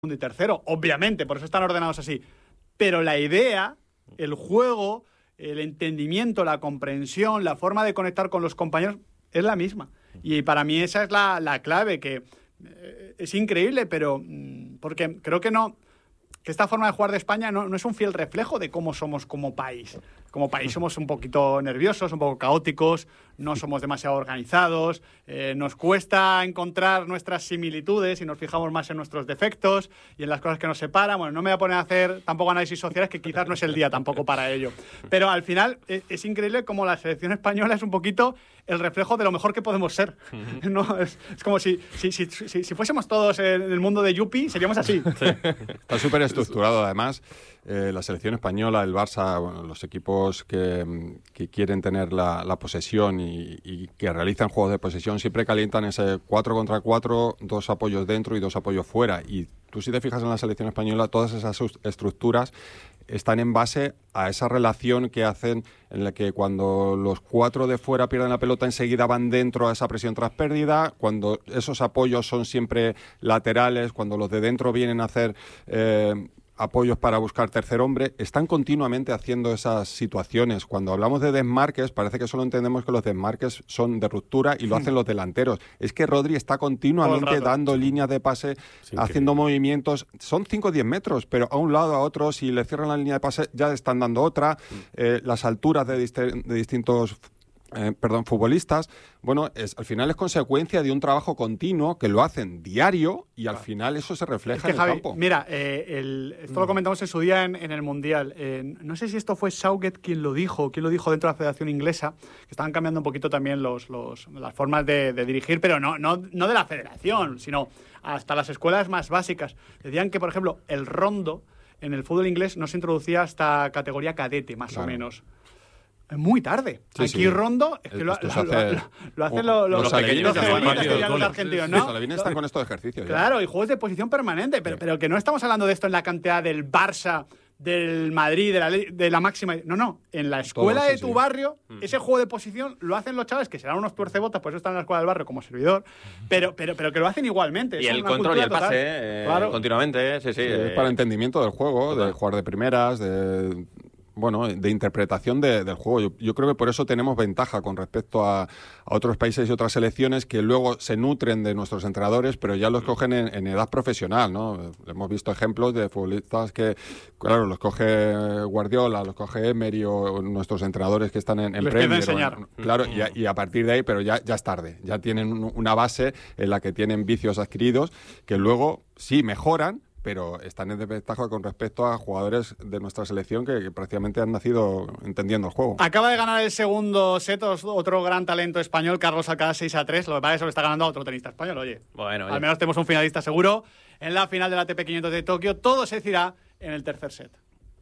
y tercero, obviamente, por eso están ordenados así. Pero la idea, el juego, el entendimiento, la comprensión, la forma de conectar con los compañeros es la misma. Y para mí esa es la clave, que es increíble, pero porque creo que esta forma de jugar de España no es un fiel reflejo de cómo somos como país. Como país somos un poquito nerviosos, un poco caóticos, no somos demasiado organizados, nos cuesta encontrar nuestras similitudes y nos fijamos más en nuestros defectos y en las cosas que nos separan. Bueno, no me voy a poner a hacer tampoco análisis sociales, que quizás no es el día tampoco para ello. Pero al final es increíble cómo la selección española es un poquito el reflejo de lo mejor que podemos ser. ¿No? Es como si fuésemos todos en el mundo de Yupi, seríamos así. Sí. Está súper estructurado, además. La selección española, el Barça, bueno, los equipos que quieren tener la posesión y que realizan juegos de posesión siempre calientan ese 4 contra 4, 2 apoyos dentro y 2 apoyos fuera. Y tú, si te fijas en la selección española, todas esas estructuras están en base a esa relación que hacen, en la que cuando los 4 de fuera pierden la pelota, enseguida van dentro a esa presión tras pérdida, cuando esos apoyos son siempre laterales, cuando los de dentro vienen a hacer apoyos para buscar tercer hombre, están continuamente haciendo esas situaciones. Cuando hablamos de desmarques, parece que solo entendemos que los desmarques son de ruptura y lo hacen los delanteros. Es que Rodri está continuamente dando líneas de pase, haciendo movimientos. Son 5 o 10 metros, pero a un lado, a otro, si le cierran la línea de pase, ya están dando otra. Las alturas de distintos futbolistas, bueno, al final es consecuencia de un trabajo continuo que lo hacen diario y al final eso se refleja en el campo. Mira, esto lo comentamos en su día en el Mundial. No sé si esto fue Southgate quien lo dijo dentro de la Federación Inglesa, que estaban cambiando un poquito también las formas de dirigir, pero no de la Federación, sino hasta las escuelas más básicas. Decían que, por ejemplo, el rondo en el fútbol inglés no se introducía hasta categoría cadete, más o menos. Muy tarde. Sí, aquí rondo es que lo hacen los pequeños los argentinos, ¿no? Los alevines están con estos ejercicios. Claro, y juegos de posición permanente, pero que no estamos hablando de esto en la cantidad del Barça, del Madrid, de la máxima. No. En la escuela de tu barrio, ese juego de posición lo hacen los chavales, que serán unos tuercebotas, por eso están en la escuela del barrio como servidor, pero que lo hacen igualmente. Y el control y el pase continuamente. Sí. Es para entendimiento del juego, de jugar de primeras, de interpretación del juego. Yo creo que por eso tenemos ventaja con respecto a otros países y otras selecciones que luego se nutren de nuestros entrenadores, pero ya los cogen en edad profesional, ¿no? Hemos visto ejemplos de futbolistas que, claro, los coge Guardiola, los coge Emery o nuestros entrenadores que están en Premier. Enseñar. Claro, y a partir de ahí, pero ya es tarde. Ya tienen una base en la que tienen vicios adquiridos que luego sí mejoran, pero están en desventaja con respecto a jugadores de nuestra selección que prácticamente han nacido entendiendo el juego. Acaba de ganar el segundo set otro gran talento español, Carlos Alcaraz, 6-3. Lo que pasa es que está ganando a otro tenista español, oye. Bueno, al menos tenemos un finalista seguro en la final del ATP 500 de Tokio. Todo se decidirá en el tercer set.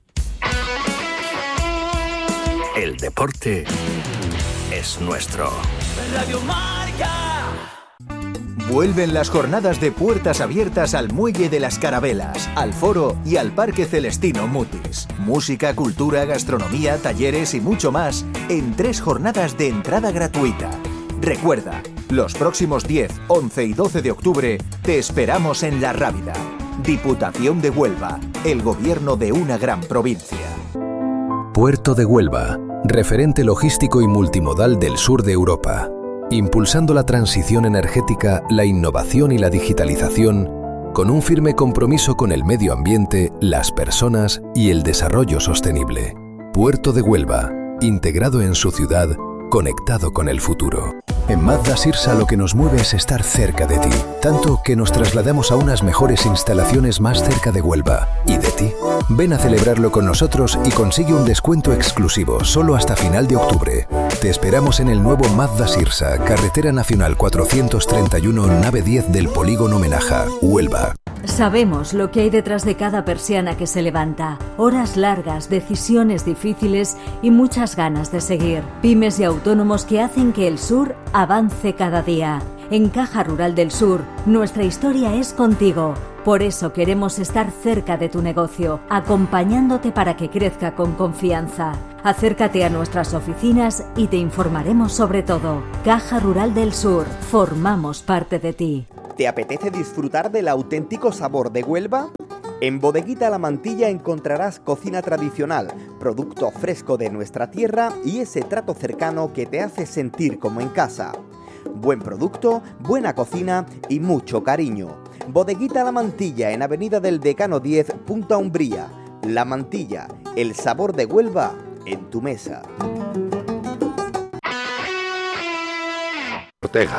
El deporte es nuestro. Radio Marca. Vuelven las jornadas de puertas abiertas al Muelle de las Carabelas, al Foro y al Parque Celestino Mutis. Música, cultura, gastronomía, talleres y mucho más en 3 jornadas de entrada gratuita. Recuerda, los próximos 10, 11 y 12 de octubre te esperamos en La Rábida. Diputación de Huelva, el gobierno de una gran provincia. Puerto de Huelva, referente logístico y multimodal del sur de Europa. Impulsando la transición energética, la innovación y la digitalización, con un firme compromiso con el medio ambiente, las personas y el desarrollo sostenible. Puerto de Huelva, integrado en su ciudad, conectado con el futuro. En Mazda Sirsa lo que nos mueve es estar cerca de ti, tanto que nos trasladamos a unas mejores instalaciones más cerca de Huelva. ¿Y de ti? Ven a celebrarlo con nosotros y consigue un descuento exclusivo solo hasta final de octubre. Te esperamos en el nuevo Mazda Sirsa, Carretera Nacional 431, nave 10 del Polígono Menaja, Huelva. Sabemos lo que hay detrás de cada persiana que se levanta. Horas largas, decisiones difíciles y muchas ganas de seguir. Pymes y autónomos que hacen que el sur avance cada día. En Caja Rural del Sur, nuestra historia es contigo. Por eso queremos estar cerca de tu negocio, acompañándote para que crezca con confianza. Acércate a nuestras oficinas y te informaremos sobre todo. Caja Rural del Sur, formamos parte de ti. ¿Te apetece disfrutar del auténtico sabor de Huelva? En Bodeguita La Mantilla encontrarás cocina tradicional, producto fresco de nuestra tierra y ese trato cercano que te hace sentir como en casa. Buen producto, buena cocina y mucho cariño. Bodeguita La Mantilla en Avenida del Decano 10, Punta Umbría. La Mantilla, el sabor de Huelva en tu mesa. Ortega.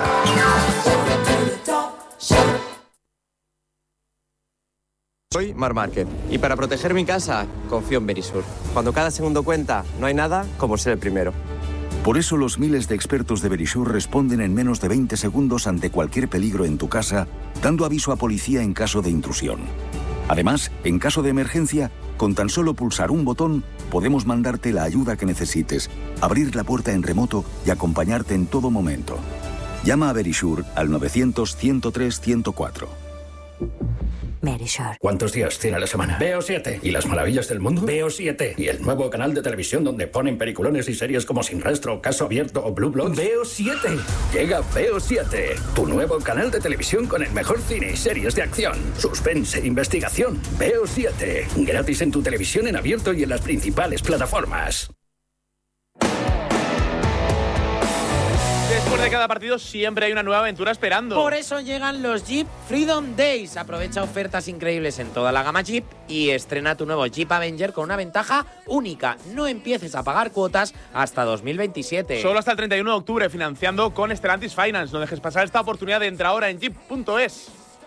Soy Marc Márquez y para proteger mi casa confío en Verisur. Cuando cada segundo cuenta, no hay nada como ser el primero. Por eso los miles de expertos de Verisur responden en menos de 20 segundos ante cualquier peligro en tu casa, dando aviso a policía en caso de intrusión. Además, en caso de emergencia, con tan solo pulsar un botón, podemos mandarte la ayuda que necesites, abrir la puerta en remoto y acompañarte en todo momento. Llama a Verisur al 900-103-104. Verisur. ¿Cuántos días tiene la semana? Veo 7. ¿Y las maravillas del mundo? Veo 7. ¿Y el nuevo canal de televisión donde ponen peliculones y series como Sin Rastro, Caso Abierto o Blue Bloods? Veo 7. Llega Veo 7, tu nuevo canal de televisión con el mejor cine y series de acción, suspense e investigación. Veo 7. Gratis en tu televisión en abierto y en las principales plataformas. Después de cada partido siempre hay una nueva aventura esperando. Por eso llegan los Jeep Freedom Days. Aprovecha ofertas increíbles en toda la gama Jeep y estrena tu nuevo Jeep Avenger con una ventaja única. No empieces a pagar cuotas hasta 2027. Solo hasta el 31 de octubre, financiando con Stellantis Finance. No dejes pasar esta oportunidad de entrar ahora en jeep.es.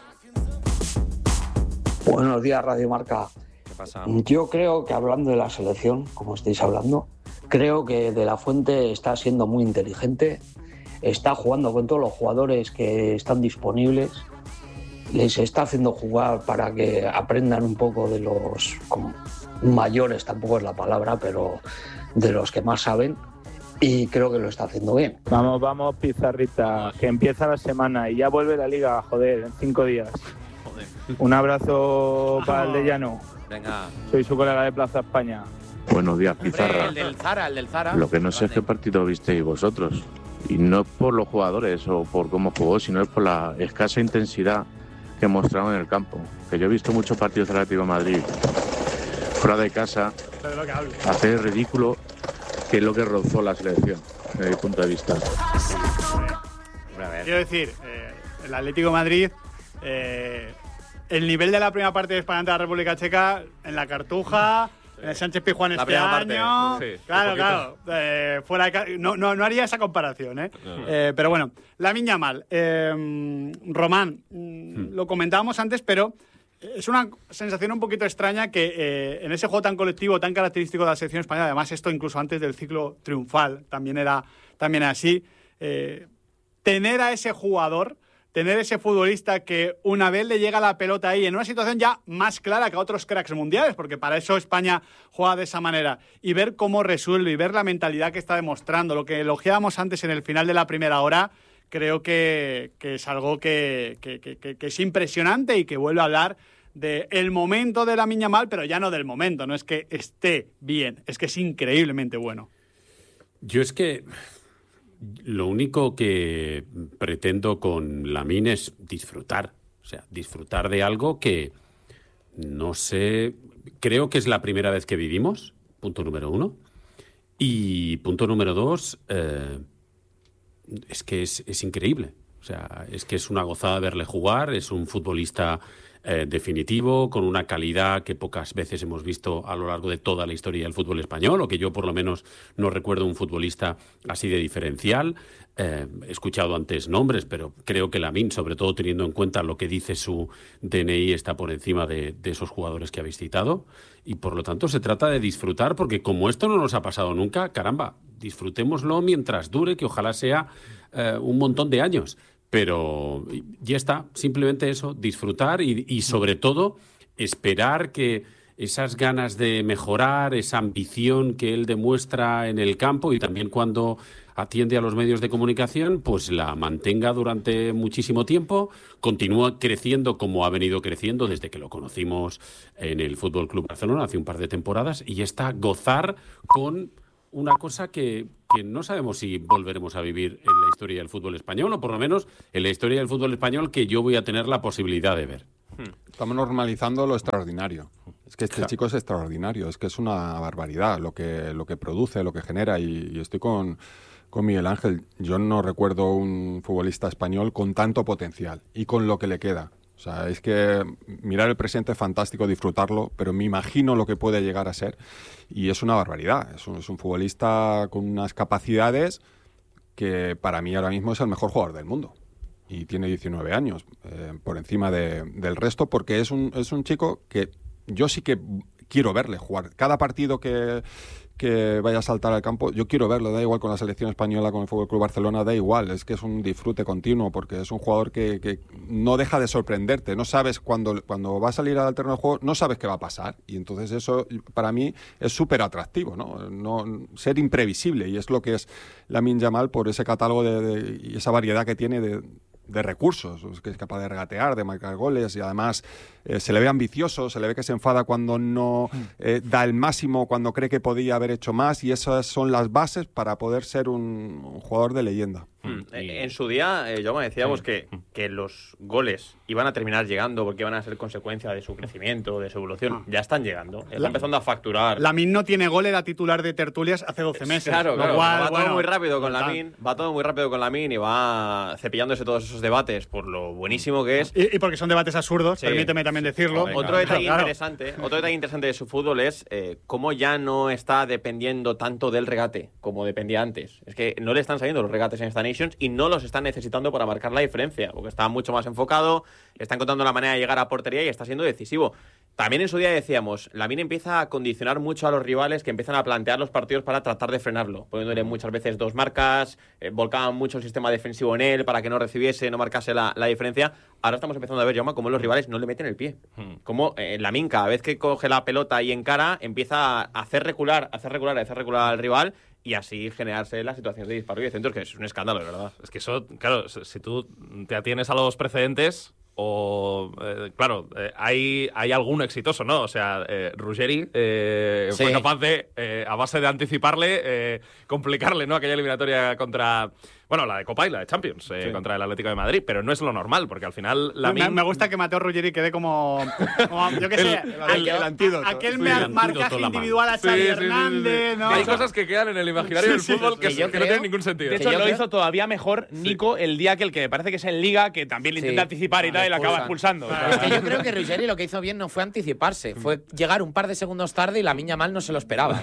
Buenos días, Radio Marca. ¿Qué pasa? Yo creo que hablando de la selección, como estáis hablando, creo que De la Fuente está siendo muy inteligente. Está jugando con todos los jugadores que están disponibles, les está haciendo jugar para que aprendan un poco de los mayores, tampoco es la palabra, pero de los que más saben, y creo que lo está haciendo bien. Vamos, Pizarrita, que empieza la semana y ya vuelve la Liga, joder, en 5 días. Joder. Un abrazo para el de Llano. Venga. Soy su colega de Plaza España. Buenos días, Pizarra. El del Zara. Lo que no sé es qué partido visteis vosotros. Y no es por los jugadores o por cómo jugó, sino es por la escasa intensidad que mostraron en el campo. Que yo he visto muchos partidos del Atlético de Madrid fuera de casa hacer ridículo, que es lo que rozó la selección, desde mi punto de vista. Quiero decir, el Atlético de Madrid, el nivel de la primera parte de España ante la República Checa, en la Cartuja... Sánchez Pizjuán este año. Sí, claro. Fuera de no haría esa comparación, ¿eh? No. Pero bueno, Lamine Yamal. Román, lo comentábamos antes, pero es una sensación un poquito extraña que en ese juego tan colectivo, tan característico de la selección española, además esto incluso antes del ciclo triunfal también era así, tener a ese jugador, tener ese futbolista que una vez le llega la pelota ahí en una situación ya más clara que a otros cracks mundiales, porque para eso España juega de esa manera, y ver cómo resuelve y ver la mentalidad que está demostrando, lo que elogiábamos antes en el final de la primera hora, creo que es algo que es impresionante y que vuelve a hablar del momento de Lamine Yamal, pero ya no del momento, no es que esté bien, es que es increíblemente bueno. Yo es que... Lo único que pretendo con Lamine es disfrutar. O sea, disfrutar de algo que, no sé, creo que es la primera vez que vivimos, punto número 1. Y punto número 2, es que es increíble. O sea, es que es una gozada verle jugar, es un futbolista definitivo, con una calidad que pocas veces hemos visto a lo largo de toda la historia del fútbol español, o que yo por lo menos no recuerdo un futbolista así de diferencial. He escuchado antes nombres, pero creo que Lamine, sobre todo teniendo en cuenta lo que dice su DNI, está por encima de esos jugadores que habéis citado, y por lo tanto se trata de disfrutar, porque como esto no nos ha pasado nunca, caramba, disfrutémoslo mientras dure, que ojalá sea un montón de años. Pero ya está, simplemente eso, disfrutar y sobre todo esperar que esas ganas de mejorar, esa ambición que él demuestra en el campo y también cuando atiende a los medios de comunicación, pues la mantenga durante muchísimo tiempo, continúa creciendo como ha venido creciendo desde que lo conocimos en el Fútbol Club Barcelona hace un par de temporadas, y ya está, gozar con una cosa que no sabemos si volveremos a vivir en la historia del fútbol español, o por lo menos en la historia del fútbol español que yo voy a tener la posibilidad de ver. Estamos normalizando lo extraordinario. Es que este chico es extraordinario, es que es una barbaridad lo que produce, lo que genera, y estoy con Miguel Ángel. Yo no recuerdo un futbolista español con tanto potencial y con lo que le queda. O sea, es que mirar el presente es fantástico, disfrutarlo, pero me imagino lo que puede llegar a ser y es una barbaridad. Es un futbolista con unas capacidades que para mí ahora mismo es el mejor jugador del mundo. Y tiene 19 años, por encima del resto, porque es un chico que yo sí que quiero verle jugar. Cada partido que vaya a saltar al campo, yo quiero verlo, da igual con la selección española, con el Fútbol Club Barcelona, da igual, es que es un disfrute continuo, porque es un jugador que no deja de sorprenderte, no sabes cuando va a salir al terreno de juego, no sabes qué va a pasar, y entonces eso para mí es súper atractivo, ¿no? Ser imprevisible, y es lo que es Lamine Yamal por ese catálogo y esa variedad que tiene de recursos, que es capaz de regatear, de marcar goles, y además se le ve ambicioso, se le ve que se enfada cuando no da el máximo, cuando cree que podía haber hecho más, y esas son las bases para poder ser un jugador de leyenda. En su día, yo me decíamos que los goles iban a terminar llegando porque iban a ser consecuencia de su crecimiento, de su evolución. Ya están llegando. Está empezando a facturar. Lamine no tiene gol, era titular de tertulias hace 12 meses. Claro. Va todo muy rápido con Lamine. Va todo muy rápido con Lamine y va cepillándose todos esos debates por lo buenísimo que es. Y porque son debates absurdos, permíteme también decirlo. Otro detalle interesante de su fútbol es cómo ya no está dependiendo tanto del regate como dependía antes. Es que no le están saliendo los regates en esta Nations y no los están necesitando para marcar la diferencia, porque está mucho más enfocado, está encontrando la manera de llegar a portería y está siendo decisivo. También en su día decíamos, Lamine empieza a condicionar mucho a los rivales que empiezan a plantear los partidos para tratar de frenarlo, poniéndole muchas veces dos marcas, volcaban mucho el sistema defensivo en él para que no recibiese, no marcase la diferencia. Ahora estamos empezando a ver, Jaume, cómo los rivales no le meten el pie. Cómo Lamine, cada vez que coge la pelota y encara, empieza a hacer recular al rival, y así generarse las situaciones de disparo y de centros, que es un escándalo, de verdad. Es que eso, claro, si tú te atienes a los precedentes, hay alguno exitoso, ¿no? O sea, Ruggeri fue capaz de, a base de anticiparle, complicarle, ¿no? Aquella eliminatoria contra... Bueno, la de Copa y la de Champions contra el Atlético de Madrid, pero no es lo normal, porque al final me gusta que Mateo Ruggeri quede como yo qué sé, el antídoto. Aquel marcaje individual a Xavi Hernández, ¿no? Hay cosas que quedan en el imaginario del fútbol que no tienen ningún sentido. De hecho, lo hizo todavía mejor Nico el día que me parece que es en Liga, que también le intenta anticipar y tal, y la acaba expulsando. Es que yo creo que Ruggeri lo que hizo bien no fue anticiparse, fue llegar un par de segundos tarde y Lamine Yamal no se lo esperaba,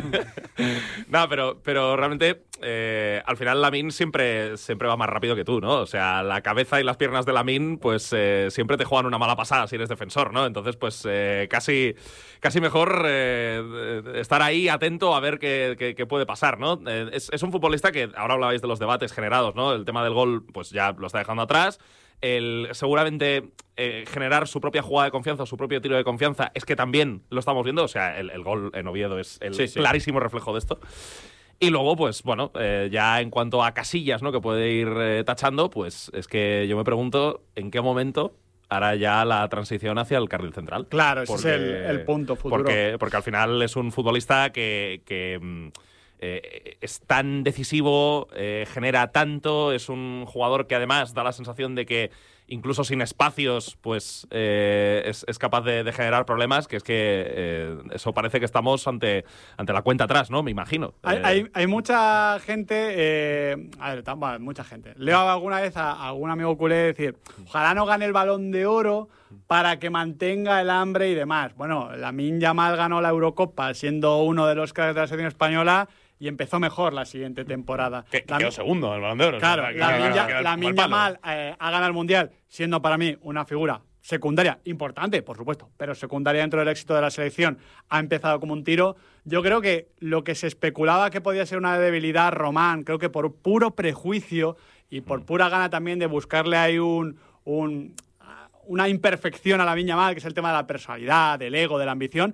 ¿no? No, pero realmente al final Lamine siempre va más rápido que tú, ¿no? O sea, la cabeza y las piernas de Lamine pues siempre te juegan una mala pasada si eres defensor, ¿no? Entonces pues casi mejor estar ahí atento a ver qué puede pasar, ¿no? Es un futbolista que, ahora hablabais de los debates generados, ¿no? El tema del gol pues ya lo está dejando atrás. Seguramente generar su propia jugada de confianza, su propio tiro de confianza, es que también lo estamos viendo. O sea, el gol en Oviedo es el clarísimo reflejo de esto. Y luego, pues bueno, ya en cuanto a casillas, ¿no? Que puede ir tachando, pues es que yo me pregunto en qué momento hará ya la transición hacia el carril central. Claro, ese es el punto futuro. Porque al final es un futbolista que es tan decisivo, genera tanto, es un jugador que además da la sensación de que incluso sin espacios pues es capaz de generar problemas, que es que eso parece que estamos ante la cuenta atrás, ¿no? Me imagino. Hay mucha gente, mucha gente. Leo alguna vez a algún amigo culé decir, ojalá no gane el Balón de Oro para que mantenga el hambre y demás. Bueno, Lamine Yamal ganó la Eurocopa siendo uno de los cracks de la selección española y empezó mejor la siguiente temporada. Quedó segundo en el Balón de Oro. Claro, Lamine Yamal ha ganado el Mundial siendo para mí una figura secundaria, importante, por supuesto, pero secundaria dentro del éxito de la selección. Ha empezado como un tiro. Yo creo que lo que se especulaba que podía ser una debilidad, Román, creo que por puro prejuicio y por pura gana también de buscarle ahí una imperfección a Lamine Yamal, que es el tema de la personalidad, del ego, de la ambición,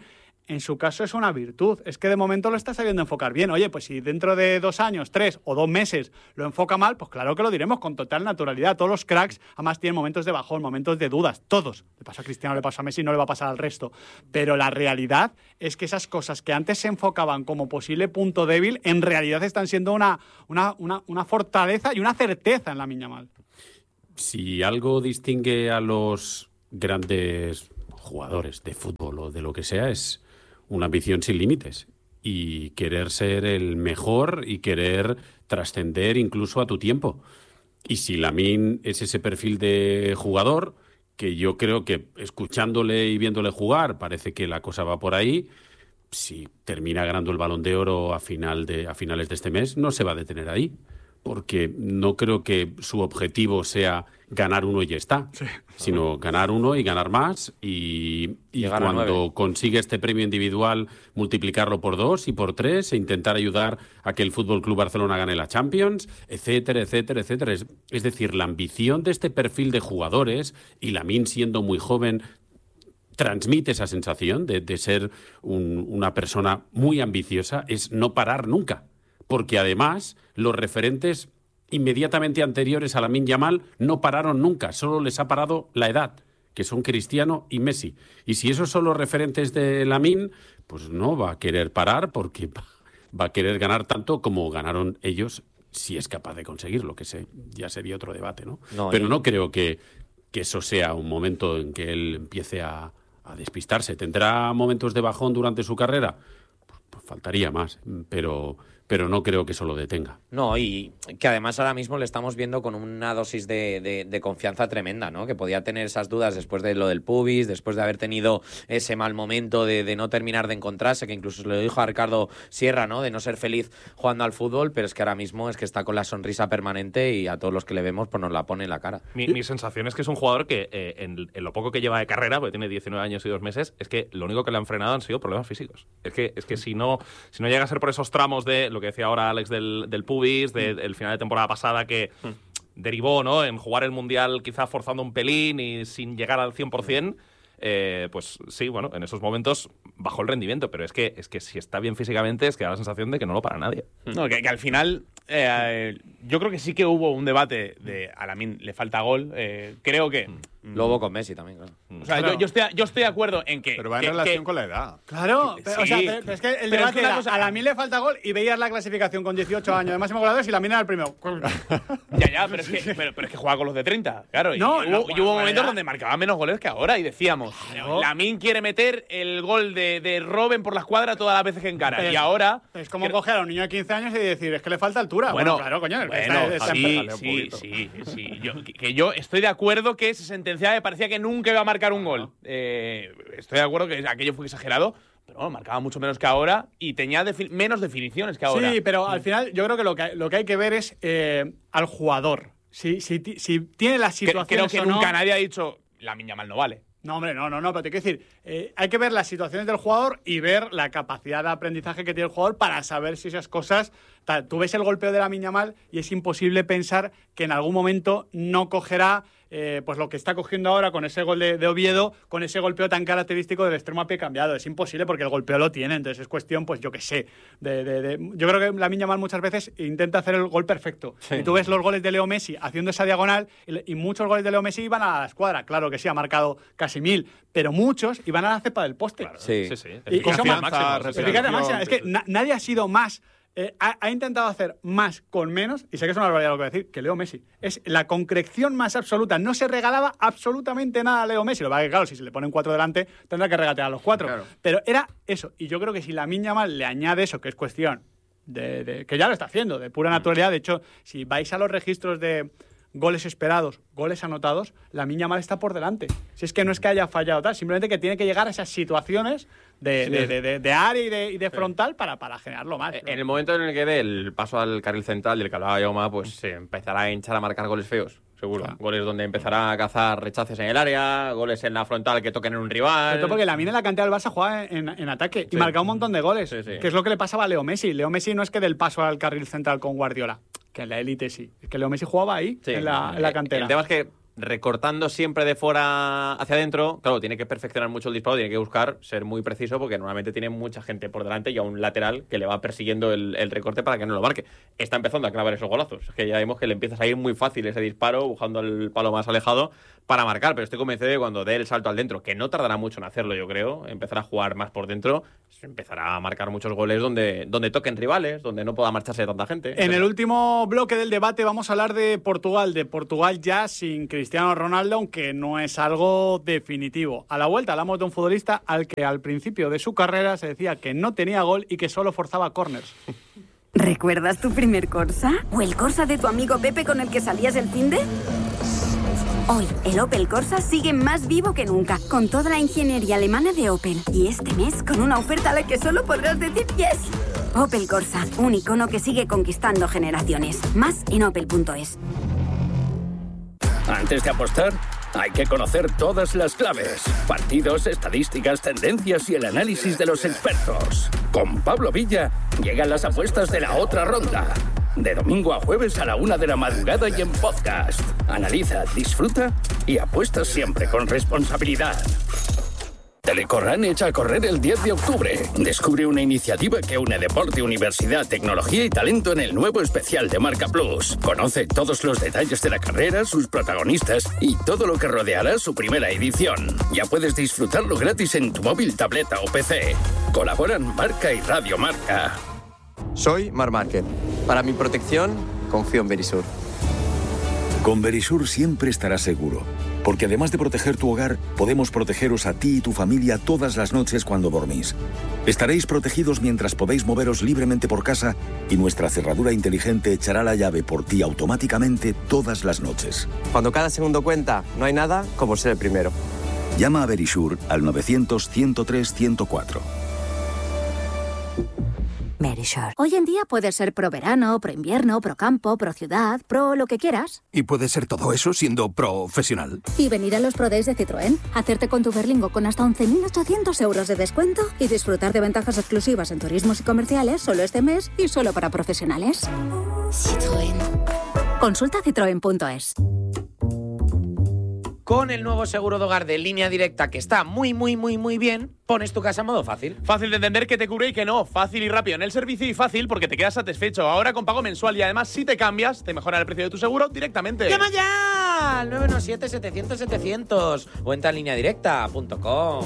en su caso es una virtud. Es que de momento lo está sabiendo enfocar bien. Oye, pues si dentro de 2 años, 3 o 2 meses lo enfoca mal, pues claro que lo diremos con total naturalidad. Todos los cracks además tienen momentos de bajón, momentos de dudas, todos. Le pasa a Cristiano, le pasa a Messi, no le va a pasar al resto. Pero la realidad es que esas cosas que antes se enfocaban como posible punto débil, en realidad están siendo una fortaleza y una certeza en Lamine Yamal. Si algo distingue a los grandes jugadores de fútbol o de lo que sea, es una ambición sin límites y querer ser el mejor y querer trascender incluso a tu tiempo. Y si Lamine es ese perfil de jugador, que yo creo que escuchándole y viéndole jugar parece que la cosa va por ahí, si termina ganando el Balón de Oro a finales de este mes, no se va a detener ahí. Porque no creo que su objetivo sea ganar uno y ya está, sino ganar uno y ganar más y cuando consigue este premio individual multiplicarlo por 2 y por 3 e intentar ayudar a que el Fútbol Club Barcelona gane la Champions, etcétera, etcétera, etcétera. Es decir, la ambición de este perfil de jugadores, y Lamine siendo muy joven transmite esa sensación de ser una persona muy ambiciosa, es no parar nunca. Porque además los referentes inmediatamente anteriores a Lamine Yamal no pararon nunca, solo les ha parado la edad, que son Cristiano y Messi. Y si esos son los referentes de Lamine, pues no va a querer parar porque va a querer ganar tanto como ganaron ellos, si es capaz de conseguirlo, que ya sería otro debate, ¿no? Pero no creo que eso sea un momento en que él empiece a despistarse. ¿Tendrá momentos de bajón durante su carrera? Pues faltaría más, pero no creo que eso lo detenga. No, y que además ahora mismo le estamos viendo con una dosis de confianza tremenda, ¿no? Que podía tener esas dudas después de lo del pubis, después de haber tenido ese mal momento de no terminar de encontrarse, que incluso se lo dijo a Ricardo Sierra, ¿no? De no ser feliz jugando al fútbol, pero es que ahora mismo es que está con la sonrisa permanente y a todos los que le vemos pues nos la pone en la cara. Mi sensación es que es un jugador que en lo poco que lleva de carrera, porque tiene 19 años y 2 meses, es que lo único que le han frenado han sido problemas físicos. Es que si no llega a ser por esos tramos de lo que decía ahora Alex del pubis, del final de temporada pasada que derivó, ¿no?, en jugar el Mundial quizá forzando un pelín y sin llegar al 100%, pues sí, bueno, en esos momentos bajó el rendimiento, pero es que si está bien físicamente es que da la sensación de que no lo para nadie. No, que al final yo creo que sí que hubo un debate de a Lamine le falta gol. Creo que Luego con Messi también, claro. O sea, claro. Yo estoy de acuerdo en que... Pero va en relación con la edad. Claro, pero, sí, pero es que el debate era, a Lamine le falta gol y veías la clasificación con 18 años de máximo goleador y Lamine era el primero. Ya, pero es que juega con los de 30, claro. Y hubo momentos donde marcaba menos goles que ahora y decíamos, Lamine quiere meter el gol de Robben por la escuadra todas las veces que encara. Pero y ahora... Es como coger a un niño de 15 años y decir, es que le falta altura. Bueno, claro, coño. Sí. Yo estoy de acuerdo que se sentenciaba y parecía que nunca iba a marcar un gol. Estoy de acuerdo que aquello fue exagerado, pero bueno, marcaba mucho menos que ahora y tenía menos definiciones que ahora. Sí, pero al final yo creo que lo que hay que ver es al jugador. Si tiene las situaciones. Creo que nunca nadie ha dicho Lamine Yamal no vale. No, hombre, no, pero te quiero decir, hay que ver las situaciones del jugador y ver la capacidad de aprendizaje que tiene el jugador para saber si esas cosas... Tú ves el golpeo de Lamine Yamal y es imposible pensar que en algún momento no cogerá pues lo que está cogiendo ahora con ese gol de Oviedo, con ese golpeo tan característico del extremo a pie cambiado. Es imposible porque el golpeo lo tiene, entonces es cuestión, pues yo qué sé. Yo creo que Lamine Yamal muchas veces intenta hacer el gol perfecto. Sí. Y tú ves los goles de Leo Messi haciendo esa diagonal y muchos goles de Leo Messi iban a la escuadra. Claro que sí, ha marcado casi 1000, pero muchos iban a la cepa del poste. Claro. Sí. Y confianza máxima. Es que nadie ha sido más... Ha intentado hacer más con menos, y sé que es una barbaridad lo que voy a decir, que Leo Messi. Es la concreción más absoluta. No se regalaba absolutamente nada a Leo Messi. Lo que pasa es que, claro, si se le ponen 4 delante, tendrá que regatear a los 4. Claro. Pero era eso. Y yo creo que si Lamine Yamal le añade eso, que es cuestión de que ya lo está haciendo, de pura naturalidad. De hecho, si vais a los registros de goles esperados, goles anotados, Lamine Yamal está por delante. Si es que no es que haya fallado tal, simplemente que tiene que llegar a esas situaciones de área y de frontal para generarlo más. En el momento en el que dé el paso al carril central del que hablaba Jaume, pues se empezará a hinchar a marcar goles feos, seguro. Claro. Goles donde empezará a cazar rechaces en el área, goles en la frontal que toquen en un rival. Sobre todo porque Lamine en la cantera del Barça juega en ataque y marca un montón de goles, que es lo que le pasaba a Leo Messi. Leo Messi no es que dé el paso al carril central con Guardiola, que en la élite sí. Es que Leo Messi jugaba ahí, en la cantera. El tema es que recortando siempre de fuera hacia adentro, claro, tiene que perfeccionar mucho el disparo, tiene que buscar ser muy preciso porque normalmente tiene mucha gente por delante y a un lateral que le va persiguiendo el recorte para que no lo marque. Está empezando a clavar esos golazos. Es que ya vemos que le empieza a ir muy fácil ese disparo, buscando el palo más alejado para marcar, pero estoy convencido de que cuando dé el salto al dentro, que no tardará mucho en hacerlo, yo creo, empezará a jugar más por dentro, empezará a marcar muchos goles donde toquen rivales, donde no pueda marcharse tanta gente. En el último bloque del debate vamos a hablar de Portugal ya sin Cristiano Ronaldo, aunque no es algo definitivo. A la vuelta hablamos de un futbolista al que al principio de su carrera se decía que no tenía gol y que solo forzaba córners. ¿Recuerdas tu primer Corsa? ¿O el Corsa de tu amigo Pepe con el que salías el finde? Hoy, el Opel Corsa sigue más vivo que nunca, con toda la ingeniería alemana de Opel. Y este mes, con una oferta a la que solo podrás decir yes. Opel Corsa, un icono que sigue conquistando generaciones. Más en opel.es. Antes de apostar, hay que conocer todas las claves. Partidos, estadísticas, tendencias y el análisis de los expertos. Con Pablo Villa llegan las apuestas de la otra ronda. De domingo a jueves a la 1 de la madrugada y en podcast. Analiza, disfruta y apuesta siempre con responsabilidad. Telecorran echa a correr el 10 de octubre. Descubre una iniciativa que une deporte, universidad, tecnología y talento en el nuevo especial de Marca Plus. Conoce todos los detalles de la carrera, sus protagonistas y todo lo que rodeará su primera edición. Ya puedes disfrutarlo gratis en tu móvil, tableta o PC. Colaboran Marca y Radio Marca. Soy Marc Márquez. Para mi protección, confío en Verisur. Con Verisur siempre estarás seguro, porque además de proteger tu hogar, podemos protegeros a ti y tu familia todas las noches cuando dormís. Estaréis protegidos mientras podéis moveros libremente por casa y nuestra cerradura inteligente echará la llave por ti automáticamente todas las noches. Cuando cada segundo cuenta, no hay nada como ser el primero. Llama a Verisur al 900-103-104. Verisure. Hoy en día puedes ser pro verano, pro invierno, pro campo, pro ciudad, pro lo que quieras. ¿Y puedes ser todo eso siendo profesional? Y venir a los Pro Days de Citroën, hacerte con tu Berlingo con hasta 11.800 euros de descuento y disfrutar de ventajas exclusivas en turismos y comerciales solo este mes y solo para profesionales. Citroën. Consulta citroen.es. Con el nuevo seguro de hogar de Línea Directa, que está muy bien, pones tu casa en modo fácil. Fácil de entender, que te cubre y que no. Fácil y rápido en el servicio y fácil porque te quedas satisfecho. Ahora con pago mensual y además si te cambias, te mejora el precio de tu seguro directamente. ¡Llama ya! Al 917-700-700 o entra en lineadirecta.com.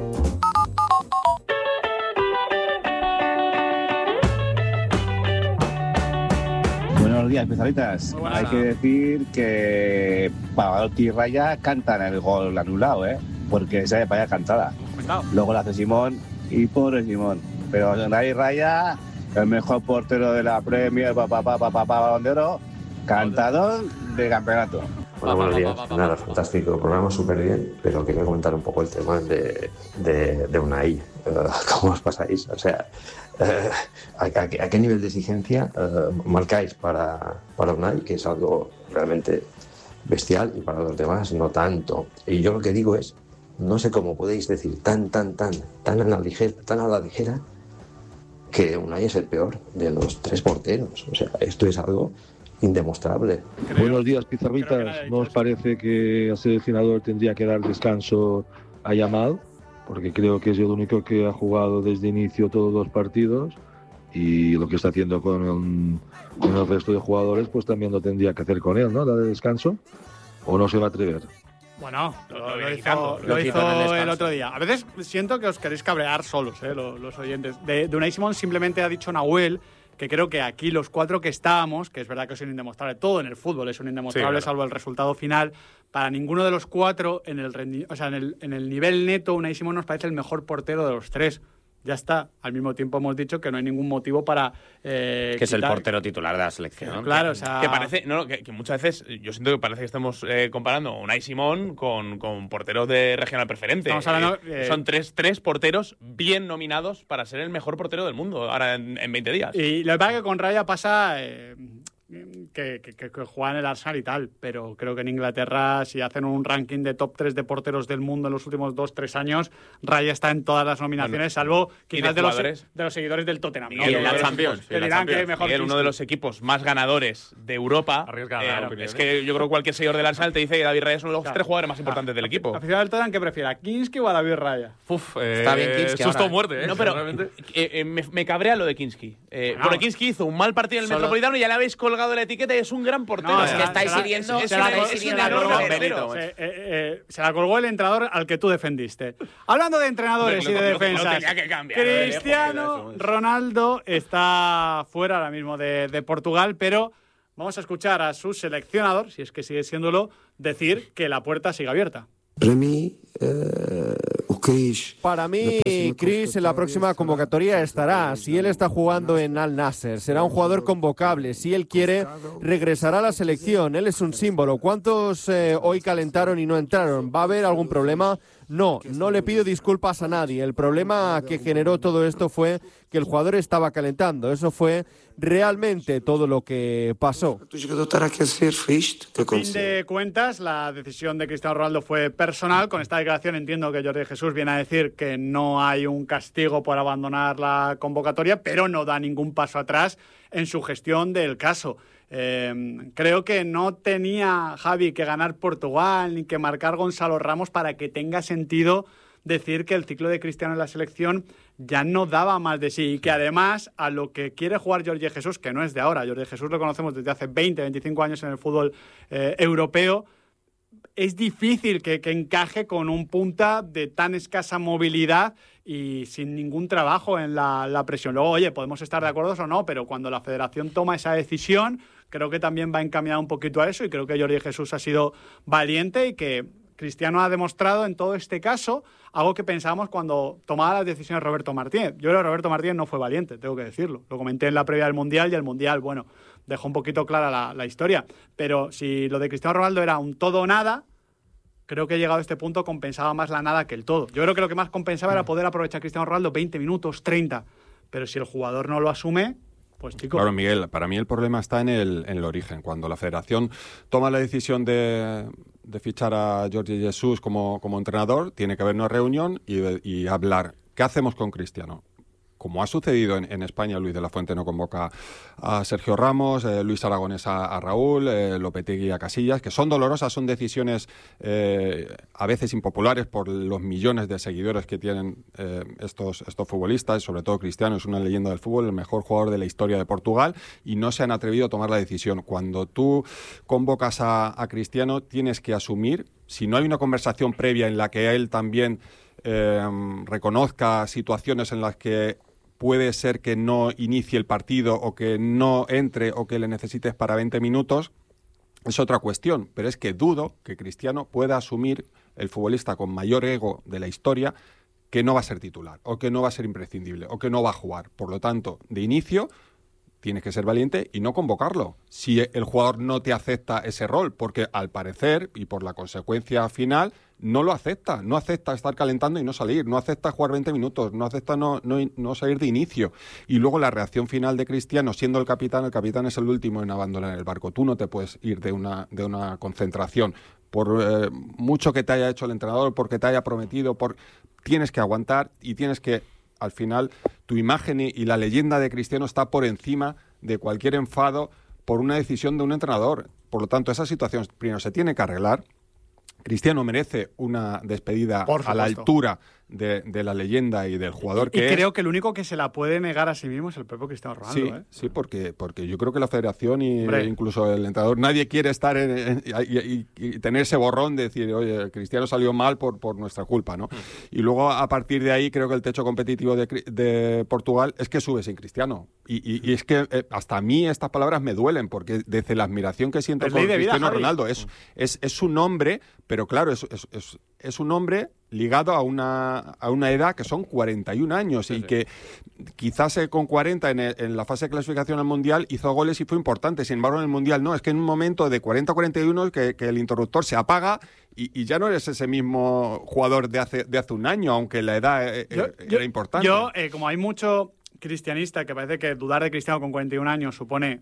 Buenos días, especialistas. Hay que decir que Pavarotti y Raya cantan el gol anulado, porque esa es vaya cantada. Luego la hace Simón y pobre Simón. Pero Raya y Raya, el mejor portero de la Premier, Balón de Oro, cantador de campeonato. Hola, buenos días. Nada, fantástico, el programa súper bien, pero quería comentar un poco el tema de Unai. ¿Cómo os pasáis? O sea, ¿a qué nivel de exigencia marcáis para Unai, que es algo realmente bestial, y para los demás no tanto? Y yo lo que digo es, no sé cómo podéis decir tan a la ligera que Unai es el peor de los tres porteros. O sea, esto es algo indemostrable. Buenos días, pizarritas. ¿No os parece que el seleccionador tendría que dar descanso a Yamal? Porque creo que es el único que ha jugado desde inicio todos los partidos, y lo que está haciendo con el resto de jugadores pues también lo tendría que hacer con él, ¿no? ¿Darle descanso? ¿O no se va a atrever? Bueno, lo hizo el otro día. A veces siento que os queréis cabrear solos, los oyentes. De Unai Simón simplemente ha dicho Nahuel que creo que aquí los cuatro que estábamos, que es verdad que es un indemostrable, todo en el fútbol es un indemostrable, sí, salvo el resultado final, para ninguno de los cuatro en el nivel neto Unai Simón nos parece el mejor portero de los tres. Ya está. Al mismo tiempo hemos dicho que no hay ningún motivo para que es el portero titular de la selección, ¿no? Claro, o sea, que parece, que muchas veces yo siento que parece que estamos comparando Unai Simón con porteros de regional preferente. Estamos hablando, son tres porteros bien nominados para ser el mejor portero del mundo ahora en 20 días. Y lo que pasa es que con Raya pasa que juega en el Arsenal y tal, pero creo que en Inglaterra, si hacen un ranking de top 3 de porteros del mundo en los últimos 2-3 años, Raya está en todas las nominaciones, salvo quizás de los seguidores del Tottenham. Miguel, ¿no? la Champions. Que dirán que mejor Miguel, uno de los equipos más ganadores de Europa. Es que yo creo que cualquier seguidor del Arsenal te dice que David Raya es uno de los 3 jugadores más importantes del equipo. ¿Aficionado del Tottenham qué prefiere, a Kinski o a David Raya? Está bien Kinski. Susto o muerte, No, pero me cabrea lo de Kinski. Porque Kinski hizo un mal partido en el Metropolitano y ya le habéis colgado la etiqueta y es un gran portero. No, es que estáis hiriendo. Se la colgó el entrenador al que tú defendiste. Hablando de entrenadores y de defensas, Cristiano Ronaldo está fuera ahora mismo de Portugal, pero vamos a escuchar a su seleccionador, si es que sigue siéndolo, decir que la puerta sigue abierta. Para mí, Chris en la próxima convocatoria estará. Si él está jugando en Al Nassr, será un jugador convocable. Si él quiere, regresará a la selección. Él es un símbolo. ¿Cuántos hoy calentaron y no entraron? ¿Va a haber algún problema? No le pido disculpas a nadie. El problema que generó todo esto fue que el jugador estaba calentando. Eso fue realmente todo lo que pasó. A fin de cuentas, la decisión de Cristiano Ronaldo fue personal. Con esta declaración entiendo que Jordi Jesús viene a decir que no hay un castigo por abandonar la convocatoria, pero no da ningún paso atrás en su gestión del caso. Creo que no tenía Javi que ganar Portugal ni que marcar Gonzalo Ramos para que tenga sentido decir que el ciclo de Cristiano en la selección ya no daba más de sí y que además a lo que quiere jugar Jordi Jesús, que no es de ahora, Jordi Jesús lo conocemos desde hace 20, 25 años en el fútbol europeo, es difícil que encaje con un punta de tan escasa movilidad y sin ningún trabajo en la presión. Luego, oye, podemos estar de acuerdo o no, pero cuando la federación toma esa decisión, creo que también va encaminado un poquito a eso y creo que Jordi Jesús ha sido valiente y que Cristiano ha demostrado en todo este caso algo que pensábamos cuando tomaba las decisiones Roberto Martínez. Yo creo que Roberto Martínez no fue valiente, tengo que decirlo. Lo comenté en la previa del Mundial y el Mundial, bueno, dejó un poquito clara la historia. Pero si lo de Cristiano Ronaldo era un todo o nada, creo que llegado a este punto compensaba más la nada que el todo. Yo creo que lo que más compensaba era poder aprovechar a Cristiano Ronaldo 20 minutos, 30. Pero si el jugador no lo asume, pues chico. Claro, Miguel, para mí el problema está en el origen. Cuando la federación toma la decisión de fichar a Jordi Jesús como entrenador, tiene que haber una reunión y hablar. ¿Qué hacemos con Cristiano? Como ha sucedido en España, Luis de la Fuente no convoca a Sergio Ramos, Luis Aragonés a Raúl, Lopetegui a Casillas, que son dolorosas, son decisiones a veces impopulares por los millones de seguidores que tienen estos futbolistas, sobre todo Cristiano, es una leyenda del fútbol, el mejor jugador de la historia de Portugal, y no se han atrevido a tomar la decisión. Cuando tú convocas a Cristiano, tienes que asumir, si no hay una conversación previa en la que él también reconozca situaciones en las que puede ser que no inicie el partido o que no entre o que le necesites para 20 minutos, es otra cuestión. Pero es que dudo que Cristiano pueda asumir, el futbolista con mayor ego de la historia, que no va a ser titular o que no va a ser imprescindible o que no va a jugar. Por lo tanto, de inicio, tienes que ser valiente y no convocarlo si el jugador no te acepta ese rol, porque al parecer, y por la consecuencia final, no lo acepta, no acepta estar calentando y no salir, no acepta jugar 20 minutos, no acepta no salir de inicio. Y luego la reacción final de Cristiano, siendo el capitán es el último en abandonar el barco. Tú no te puedes ir de una concentración, por mucho que te haya hecho el entrenador, porque te haya prometido, tienes que aguantar y tienes que, al final, tu imagen y la leyenda de Cristiano está por encima de cualquier enfado por una decisión de un entrenador. Por lo tanto, esa situación primero se tiene que arreglar. Cristiano merece una despedida a la altura de la leyenda y del jugador que es. Y creo que el único que se la puede negar a sí mismo es el propio Cristiano Ronaldo. Sí, porque yo creo que la federación y incluso el entrenador, nadie quiere estar y tener ese borrón de decir, oye, Cristiano salió mal por nuestra culpa, ¿no? Y luego, a partir de ahí, creo que el techo competitivo de Portugal es que sube sin Cristiano. Y es que hasta a mí estas palabras me duelen, porque desde la admiración que siento por Cristiano Ronaldo, es un hombre, pero claro, es un hombre ligado a una edad que son 41 años y que quizás con 40 en la fase de clasificación al Mundial hizo goles y fue importante. Sin embargo, en el Mundial no. Es que en un momento de 40-41 que el interruptor se apaga y ya no eres ese mismo jugador de hace un año, aunque la edad era importante. Como hay mucho cristianista que parece que dudar de Cristiano con 41 años supone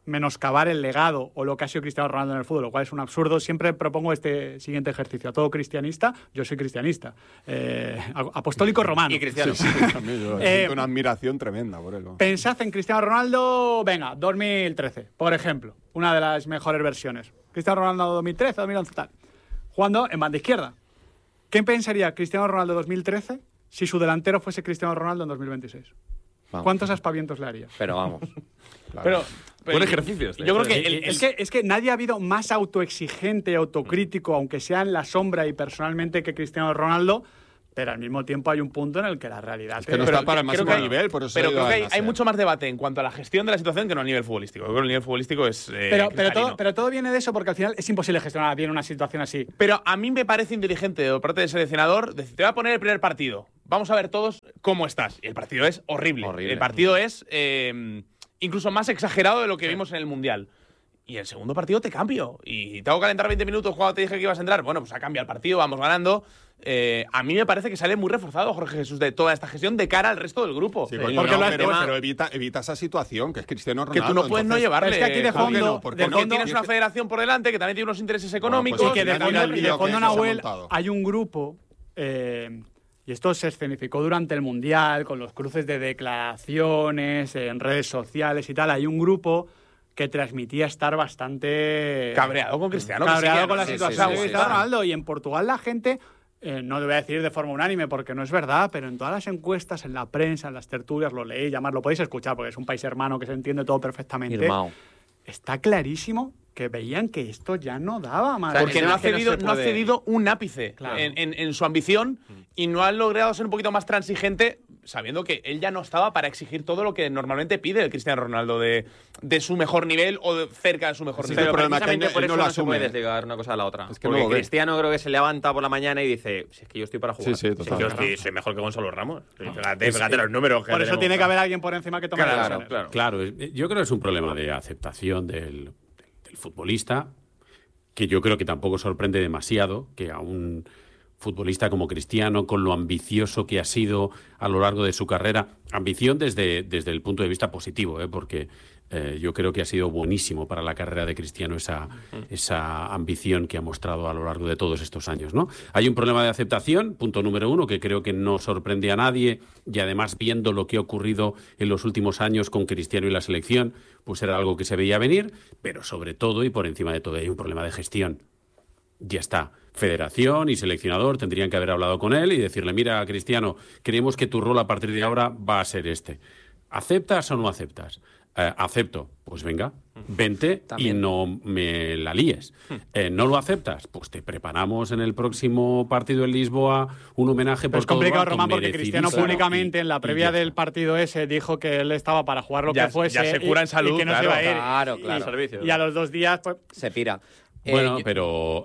menoscabar el legado o lo que ha sido Cristiano Ronaldo en el fútbol, lo cual es un absurdo. Siempre propongo este siguiente ejercicio. A todo cristianista, yo soy cristianista. Apostólico romano. Y cristiano. Sí, también yo siento una admiración tremenda por él. Pensad en Cristiano Ronaldo, venga, 2013, por ejemplo. Una de las mejores versiones. Cristiano Ronaldo 2013, 2011, tal. Jugando en banda izquierda. ¿Qué pensaría Cristiano Ronaldo 2013 si su delantero fuese Cristiano Ronaldo en 2026? Vamos. ¿Cuántos aspavientos le haría? Pero vamos. Pero buen ejercicio. Yo creo que es que nadie ha habido más autoexigente y autocrítico, aunque sea en la sombra y personalmente, que Cristiano Ronaldo. Pero al mismo tiempo hay un punto en el que la realidad... Es que no está para el máximo nivel, por eso... Pero creo que hay mucho más debate en cuanto a la gestión de la situación que no a nivel futbolístico. Yo creo que el nivel futbolístico es pero todo viene de eso, porque al final es imposible gestionar bien una situación así. Pero a mí me parece inteligente por parte del seleccionador decir, te voy a poner el primer partido. Vamos a ver todos cómo estás. Y el partido es horrible. El partido es incluso más exagerado de lo que vimos en el Mundial. Y el segundo partido te cambio. Y te hago calentar 20 minutos cuando te dije que ibas a entrar. Bueno, pues ha cambiado el partido, vamos ganando. A mí me parece que sale muy reforzado Jorge Jesús de toda esta gestión de cara al resto del grupo. Sí, coño, pero evita esa situación, que es Cristiano Ronaldo. Que tú no puedes no llevarle. Es que aquí de fondo, porque tienes una federación por delante que también tiene unos intereses económicos. Pues, y que de fondo Nahuel, hay un grupo... y esto se escenificó durante el Mundial, con los cruces de declaraciones en redes sociales y tal. Hay un grupo que transmitía estar bastante... cabreado con Cristiano. Cabreado con la situación de Cristiano Ronaldo. Y en Portugal la gente, no lo voy a decir de forma unánime porque no es verdad, pero en todas las encuestas, en la prensa, en las tertulias, lo leéis, además lo podéis escuchar porque es un país hermano que se entiende todo perfectamente. Irmao. Está clarísimo que veían que esto ya no daba más. Porque no ha cedido un ápice en su ambición y no ha logrado ser un poquito más transigente, sabiendo que él ya no estaba para exigir todo lo que normalmente pide el Cristiano Ronaldo de su mejor nivel o cerca de su mejor nivel. Pero precisamente por eso no se puede desligar una cosa de la otra. Es que porque Cristiano creo que se levanta por la mañana y dice, si es que yo estoy para jugar. Sí, totalmente. Yo soy mejor que Gonzalo Ramos. Fíjate los números. Por eso tiene que haber alguien por encima que tome las decisiones. Claro, yo creo que es un problema de aceptación del futbolista, que yo creo que tampoco sorprende demasiado que a un futbolista como Cristiano, con lo ambicioso que ha sido a lo largo de su carrera, ambición desde el punto de vista positivo, porque yo creo que ha sido buenísimo para la carrera de Cristiano esa ambición que ha mostrado a lo largo de todos estos años, ¿no? Hay un problema de aceptación, punto número uno, que creo que no sorprende a nadie, y además viendo lo que ha ocurrido en los últimos años con Cristiano y la selección, pues era algo que se veía venir, pero sobre todo y por encima de todo hay un problema de gestión. Ya está. Federación y seleccionador tendrían que haber hablado con él y decirle, mira, Cristiano, creemos que tu rol a partir de ahora va a ser este. ¿Aceptas o no aceptas? Acepto. Pues venga, vente y no me la líes. ¿No lo aceptas? Pues te preparamos en el próximo partido en Lisboa un homenaje por todo. Es complicado, Román, porque Cristiano públicamente en la previa del partido ese dijo que él estaba para jugar lo que fuese. Ya se cura en salud, y que no se iba a ir. Claro. Y a los 2 días pues se pira. Bueno, pero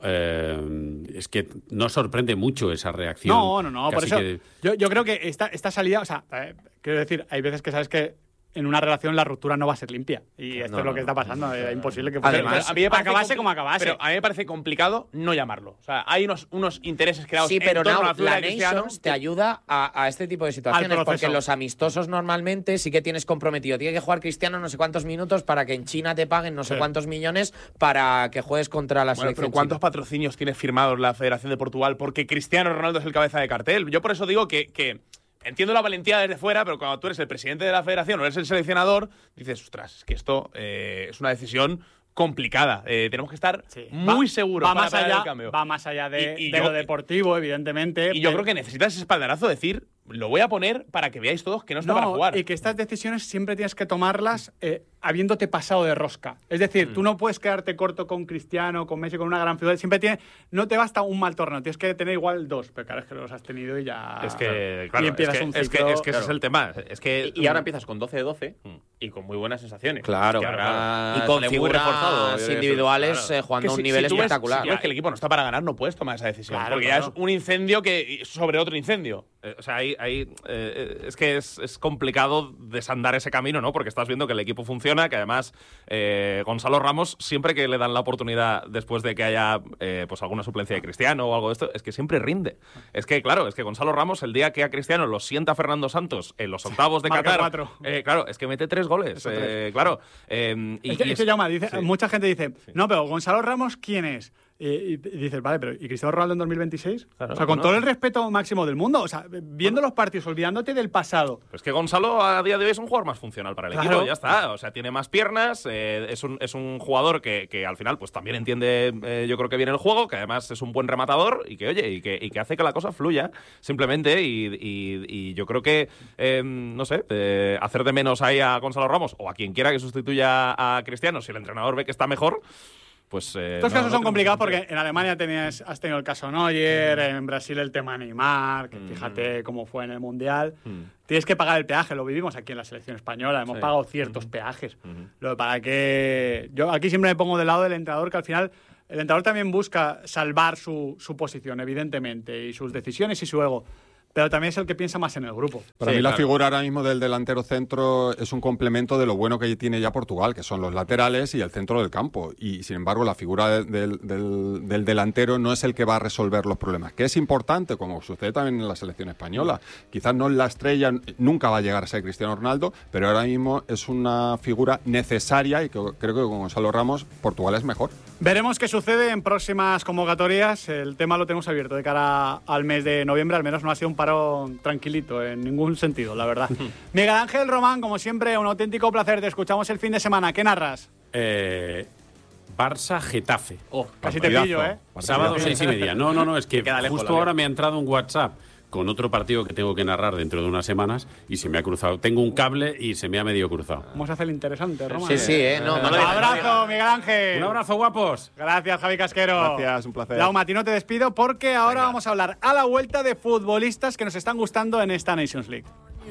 es que no sorprende mucho esa reacción. No. Por eso yo creo que esta salida, o sea, quiero decir, hay veces que sabes que en una relación la ruptura no va a ser limpia. Y esto es lo que está pasando. Es imposible que además, acabase como acabase. Pero a mí me parece complicado no llamarlo. O sea, hay unos intereses creados en torno a la figura de Cristiano. Nations te ayuda a este tipo de situaciones, porque los amistosos normalmente sí que tienes comprometido. Tiene que jugar Cristiano no sé cuántos minutos para que en China te paguen no sé cuántos millones para que juegues contra la selección. Pero ¿cuántos patrocinios tiene firmados la Federación de Portugal porque Cristiano Ronaldo es el cabeza de cartel? Yo por eso digo que entiendo la valentía desde fuera, pero cuando tú eres el presidente de la federación o eres el seleccionador, dices, ostras, es que esto es una decisión complicada. Tenemos que estar muy seguros para parar el cambio. Va más allá de lo deportivo, evidentemente. Y yo creo que necesitas ese espaldarazo de decir, lo voy a poner para que veáis todos que no está para jugar. Y que estas decisiones siempre tienes que tomarlas habiéndote pasado de rosca. Es decir, tú no puedes quedarte corto con Cristiano, con Messi, con una gran figura. Siempre no te basta un mal torneo, tienes que tener igual 2. Pero claro, es que los has tenido y ya... Es que, claro, y empiezas un ciclo. Es que ese es el tema. Es que, y ahora empiezas con 12-12 y con muy buenas sensaciones. Claro. Y con figuras individuales jugando a un nivel espectacular. Si ves que el equipo no está para ganar, no puedes tomar esa decisión. Porque ya es un incendio sobre otro incendio. O sea, hay es que es complicado desandar ese camino, ¿no? Porque estás viendo que el equipo funciona, que además Gonzalo Ramos, siempre que le dan la oportunidad después de que haya pues alguna suplencia de Cristiano o algo de esto, es que siempre rinde. Es que, claro, es que Gonzalo Ramos, el día que a Cristiano lo sienta Fernando Santos en los octavos de Qatar, 4. Claro, es que mete 3 goles. Claro. Jaume, mucha gente dice, no, pero Gonzalo Ramos, ¿quién es? Y dices, vale, pero ¿y Cristiano Ronaldo en 2026? Claro, o sea, con todo el respeto máximo del mundo, o sea, viendo los partidos, olvidándote del pasado. Pues que Gonzalo a día de hoy es un jugador más funcional para el equipo, ya está. O sea, tiene más piernas, es un jugador que al final pues también entiende, yo creo que bien el juego, que además es un buen rematador y que, oye, y que hace que la cosa fluya, simplemente. Y yo creo que, no sé, hacer de menos ahí a Gonzalo Ramos o a quien quiera que sustituya a Cristiano, si el entrenador ve que está mejor, pues... Estos casos son complicados porque en Alemania has tenido el caso Neuer, en Brasil el tema Neymar, que fíjate cómo fue en el Mundial. Tienes que pagar el peaje, lo vivimos aquí en la selección española, hemos pagado ciertos peajes. Para que yo aquí siempre me pongo del lado del entrenador, que al final el entrenador también busca salvar su posición, evidentemente, y sus decisiones y su ego. Pero también es el que piensa más en el grupo. Para mí la figura ahora mismo del delantero centro es un complemento de lo bueno que tiene ya Portugal, que son los laterales y el centro del campo. Y sin embargo la figura del delantero no es el que va a resolver los problemas, que es importante, como sucede también en la selección española. Quizás no la estrella, nunca va a llegar a ser Cristiano Ronaldo, pero ahora mismo es una figura necesaria y que creo que con Gonzalo Ramos Portugal es mejor. Veremos qué sucede en próximas convocatorias. El tema lo tenemos abierto de cara al mes de noviembre. Al menos no ha sido un parón tranquilito en ningún sentido, la verdad. Miguel Ángel Román, como siempre, un auténtico placer. Te escuchamos el fin de semana. ¿Qué narras? Barça-Getafe. Casi te pillo, ¿eh? Sábado 6:30. No, es que justo ahora me ha entrado un WhatsApp con otro partido que tengo que narrar dentro de unas semanas y se me ha cruzado. Tengo un cable y se me ha medio cruzado. Vamos a hacer el interesante, Román. Sí, un abrazo, Miguel Ángel. Un abrazo, guapos. Gracias, Javi Casquero. Gracias, un placer. Jaume, a ti no te despido porque ahora vamos a hablar a la vuelta de futbolistas que nos están gustando en esta Nations League.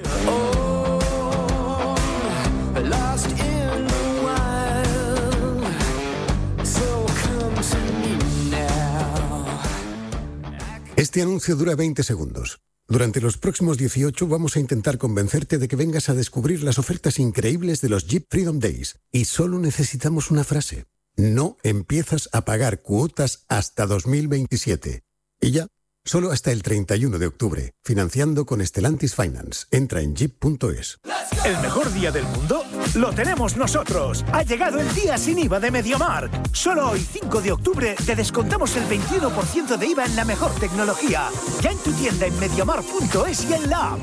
Este anuncio dura 20 segundos. Durante los próximos 18 vamos a intentar convencerte de que vengas a descubrir las ofertas increíbles de los Jeep Freedom Days. Y solo necesitamos una frase. No empiezas a pagar cuotas hasta 2027. Y ya, solo hasta el 31 de octubre. Financiando con Stellantis Finance. Entra en jeep.es. ¿El mejor día del mundo? ¡Lo tenemos nosotros! Ha llegado el día sin IVA de MediaMarkt. Solo hoy, 5 de octubre, te descontamos el 21% de IVA en la mejor tecnología. Ya en tu tienda en MediaMarkt.es y en la app.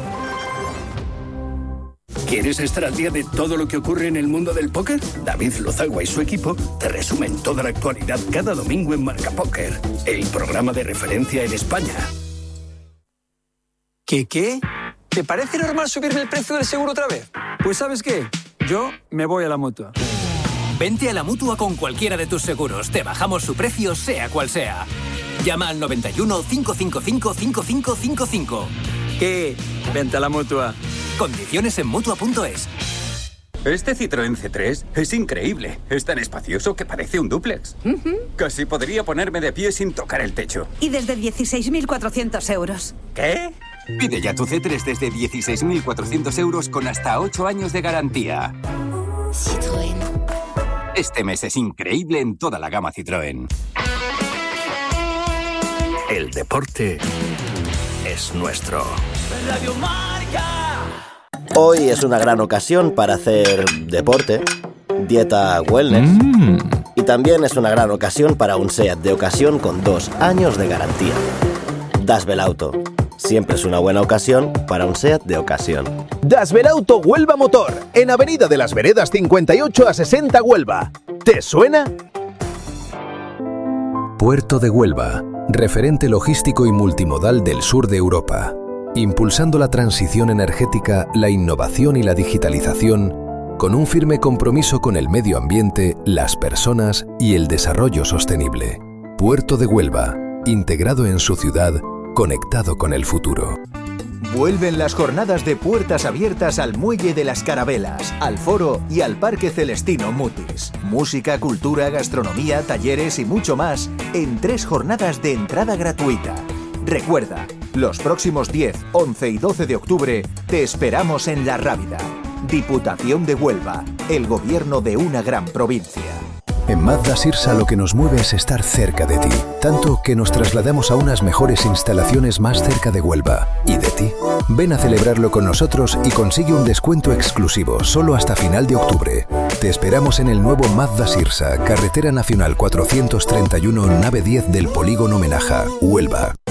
¿Quieres estar al día de todo lo que ocurre en el mundo del póker? David Lozagua y su equipo te resumen toda la actualidad cada domingo en Marca Póker, el programa de referencia en España. ¿Qué? ¿Te parece normal subirme el precio del seguro otra vez? Pues ¿sabes qué? Yo me voy a la Mutua. Vente a la Mutua con cualquiera de tus seguros. Te bajamos su precio, sea cual sea. Llama al 91 555 5555. ¿Qué? Vente a la Mutua. Condiciones en Mutua.es. Este Citroën C3 es increíble. Es tan espacioso que parece un dúplex. Casi podría ponerme de pie sin tocar el techo. Y desde 16.400 euros. ¿Qué? Pide ya tu C3 desde 16.400 euros con hasta 8 años de garantía. Citroën. Este mes es increíble en toda la gama Citroën. El deporte es nuestro. Radio Marca. Hoy es una gran ocasión para hacer deporte, dieta wellness y también es una gran ocasión para un SEAT de ocasión con 2 años de garantía. Das Belauto. Siempre es una buena ocasión para un SEAT de ocasión. Das Belauto Huelva Motor, en Avenida de las Veredas 58 a 60 Huelva. ¿Te suena? Puerto de Huelva, referente logístico y multimodal del sur de Europa. Impulsando la transición energética, la innovación y la digitalización, con un firme compromiso con el medio ambiente, las personas y el desarrollo sostenible. Puerto de Huelva, integrado en su ciudad, conectado con el futuro. Vuelven las jornadas de puertas abiertas al Muelle de las Carabelas, al Foro y al Parque Celestino Mutis. Música, cultura, gastronomía, talleres y mucho más en 3 jornadas de entrada gratuita. Recuerda, Los próximos 10, 11 y 12 de octubre te esperamos en La Rábida. Diputación de Huelva, el gobierno de una gran provincia. En Mazda Sirsa lo que nos mueve es estar cerca de ti, tanto que nos trasladamos a unas mejores instalaciones más cerca de Huelva y de ti. Ven a celebrarlo con nosotros y consigue un descuento exclusivo solo hasta final de octubre. Te esperamos en el nuevo Mazda Sirsa, Carretera Nacional 431, nave 10 del Polígono Menaja, Huelva.